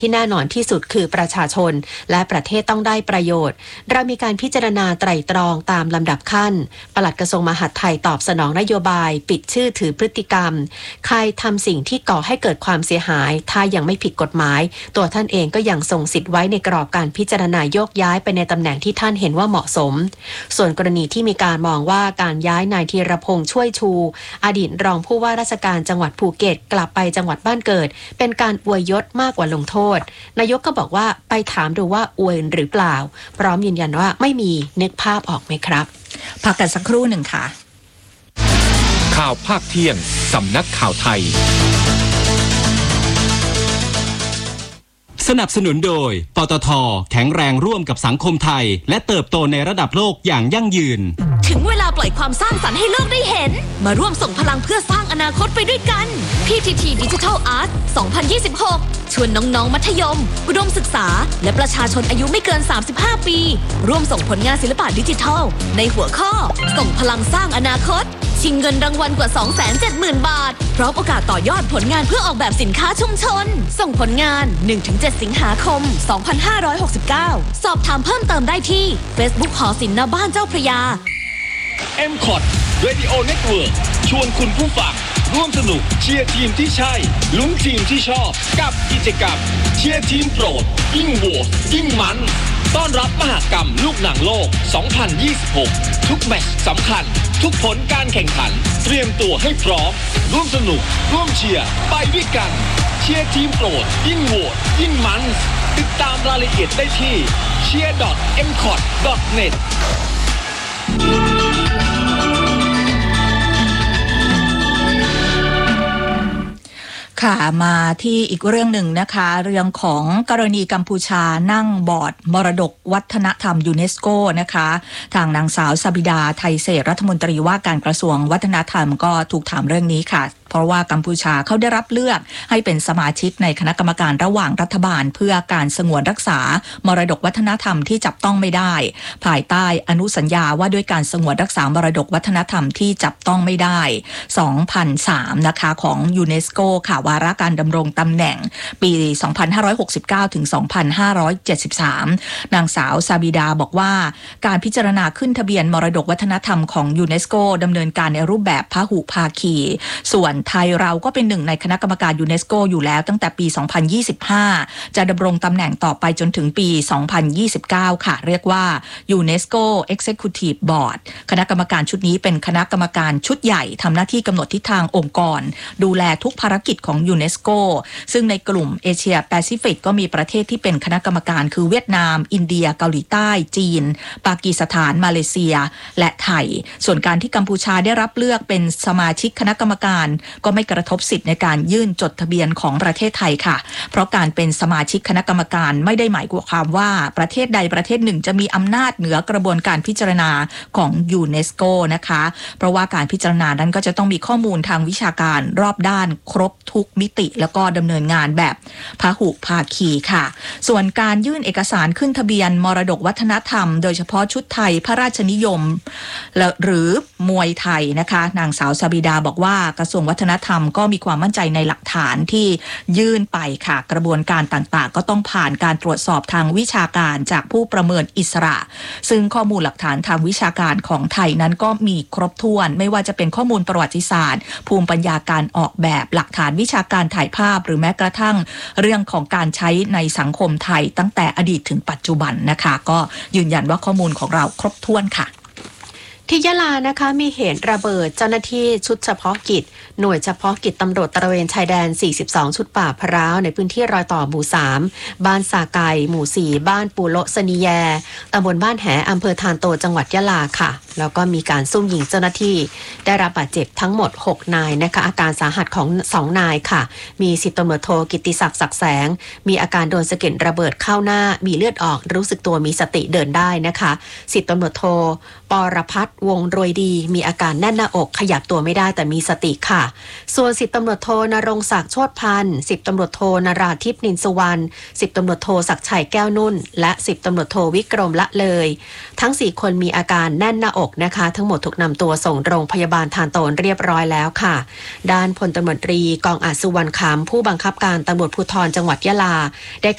ที่แน่นอนที่สุดคือประชาชนและประเทศต้องได้ประโยชน์เรามีการพิจารณาไตร่ตรองตามลำดับขั้นปลัดกระทรวงมหาดไทยตอบสนองนโยบายปิดชื่อถือพฤติกรรมใครทำสิ่งที่ก่อให้เกิดความเสียหายถ้ายังไม่ผิดกฎหมายตัวท่านเองก็ยังทรงสิทธิ์ไว้ในกรอบการพิจารณาโยกย้ายไปในตำแหน่งที่ท่านเห็นว่าเหมาะสมส่วนกรณีที่มีการมองว่าการย้ายนายธีรพงษ์ช่วยชูอดีตรองผู้ว่าราชการจังหวัดภูเก็ตกลับไปจังหวัดบ้านเกิดเป็นการอวยยศมากกว่าลงโทษนายกก็บอกว่าไปถามดูว่าอวยหรือเปล่าพร้อมยืนยันว่าไม่มีนึกภาพออกไหมครับพักกันสักครู่หนึ่งค่ะข่าวภาคเที่ยงสำนักข่าวไทยสนับสนุนโดยปตท.แข็งแรงร่วมกับสังคมไทยและเติบโตในระดับโลกอย่างยั่งยืนถึงเวลาปล่อยความสร้างสรรค์ให้โลกได้เห็นมาร่วมส่งพลังเพื่อสร้างอนาคตไปด้วยกัน PTT Digital Art 2026 ชวนน้องๆมัธยมอุดมศึกษาและประชาชนอายุไม่เกิน35ปีร่วมส่งผลงานศิลปะดิจิทัลในหัวข้อส่งพลังสร้างอนาคตชิงเงินรางวัลกว่า 270,000 บาทพร้อมโอกาสต่อยอดผลงานเพื่อออกแบบสินค้าชุมชนส่งผลงาน 1-7 สิงหาคม 2569 สอบถามเพิ่มเติมได้ที่ Facebook หอศิลป์ณบ้านเจ้าพระยา MCOT Radio Network ชวนคุณผู้ฟังร่วมสนุกเชียร์ทีมที่ใช่ลุ้นทีมที่ชอบกับกิจกรรมเชียร์ทีมโปรดยิ่งโหวตยิ่งมันต้อนรับมหกรรมลูกหนังโลก 2026 ทุกแมตช์สำคัญทุกผลการแข่งขันเตรียมตัวให้พร้อมร่วมสนุกร่วมเชียร์ไปด้วยกันเชียร์ทีมโปรดยิ่งโหวตยิ่งมันติดตามรายละเอียดได้ที่ cheer.mcot.net ค่ะมาที่อีกเรื่องหนึ่งนะคะเรื่องของกรณีกัมพูชานั่งบอร์ดมรดกวัฒนธรรมยูเนสโกนะคะทางนางสาวซาบิดาไทยเศรษฐ์รัฐมนตรีว่าการกระทรวงวัฒนธรรมก็ถูกถามเรื่องนี้ค่ะเพราะว่ากัมพูชาเขาได้รับเลือกให้เป็นสมาชิกในคณะกรรมการระหว่างรัฐบาลเพื่อการสงวนรักษามรดกวัฒนธรรมที่จับต้องไม่ได้ภายใต้อนุสัญญาว่าด้วยการสงวนรักษามรดกวัฒนธรรมที่จับต้องไม่ได้ 2003 นะคะของยูเนสโกค่ะวาระการดำรงตำแหน่งปี 2569 ถึง 2573 นางสาวซาบิดาบอกว่าการพิจารณาขึ้นทะเบียนมรดกวัฒนธรรมของยูเนสโกดำเนินการในรูปแบบพหุภาคีส่วนไทยเราก็เป็นหนึ่งในคณะกรรมการยูเนสโกอยู่แล้วตั้งแต่ปี 2025 จะดำรงตำแหน่งต่อไปจนถึงปี 2029 ค่ะเรียกว่า UNESCO Executive Board คณะกรรมการชุดนี้เป็นคณะกรรมการชุดใหญ่ทำหน้าที่กำหนดทิศทางองค์กรดูแลทุกภารกิจของยูเนสโกซึ่งในกลุ่มเอเชียแปซิฟิกก็มีประเทศที่เป็นคณะกรรมการคือเวียดนามอินเดียเกาหลีใต้จีนปากีสถานมาเลเซียและไทยส่วนการที่กัมพูชาได้รับเลือกเป็นสมาชิกคณะกรรมการก็ไม่กระทบสิทธิ์ในการยื่นจดทะเบียนของประเทศไทยค่ะเพราะการเป็นสมาชิกคณะกรรมการไม่ได้หมายความว่าประเทศใดประเทศหนึ่งจะมีอำนาจเหนือกระบวนการพิจารณาของยูเนสโกนะคะเพราะว่าการพิจารณานั้นก็จะต้องมีข้อมูลทางวิชาการรอบด้านครบทุกมิติแล้วก็ดำเนินงานแบบพหุภาคีค่ะส่วนการยื่นเอกสารขึ้นทะเบียนมรดกวัฒนธรรมโดยเฉพาะชุดไทยพระราชนิยมหรือมวยไทยนะคะนางสาวซาบิดาบอกว่ากระทรวงวัฒนธรรมก็มีความมั่นใจในหลักฐานที่ยื่นไปค่ะกระบวนการต่างๆก็ต้องผ่านการตรวจสอบทางวิชาการจากผู้ประเมินอิสระซึ่งข้อมูลหลักฐานทางวิชาการของไทยนั้นก็มีครบถ้วนไม่ว่าจะเป็นข้อมูลประวัติศาสตร์ภูมิปัญญาการออกแบบหลักฐานวิชาการถ่ายภาพหรือแม้กระทั่งเรื่องของการใช้ในสังคมไทยตั้งแต่อดีตถึงปัจจุบันนะคะก็ยืนยันว่าข้อมูลของเราครบถ้วนค่ะที่ยะลานะคะมีเหตุระเบิดเจ้าหน้าที่ชุดเฉพาะกิจหน่วยเฉพาะกิจตำรวจตระเวนชายแดน42ชุดป่าพร้าวในพื้นที่รอยต่อหมู่3บ้านสาไก่หมู่4บ้านปูโลสนีแยตำบลบ้านแหอำเภอธารโตจังหวัดยะลาค่ะแล้วก็มีการซุ่มยิงเจ้าหน้าที่ได้รับบาดเจ็บทั้งหมด6นายนะคะอาการสาหัสของ2นายค่ะมี10ตำรวจโทกิตติศักดิ์ศักดิ์แสงมีอาการโดนสะเก็ดระเบิดเข้าหน้ามีเลือดออกรู้สึกตัวมีสติเดินได้นะคะ10ตำรวจโทปรพัฒน์วงรวยดีมีอาการแน่นหน้าอกขยับตัวไม่ได้แต่มีสติค่ะส่วน10ตำรวจโทนรงศักดิ์โชติพันธ์10ตำรวจโทนราทิพย์นินสุวรรณ10ตำรวจโทศักดิ์ชัยแก้วนุ่นและ10ตำรวจโทวิกรมละเลยทั้ง4คนมีอาการแน่นหน้าอกนะคะทั้งหมดถูกนำตัวส่งโรงพยาบาลธารโตเรียบร้อยแล้วค่ะด้านพลตำรวจตรีกองอาจสุวรรณขำผู้บังคับการตำรวจภูธรจังหวัดยะลาได้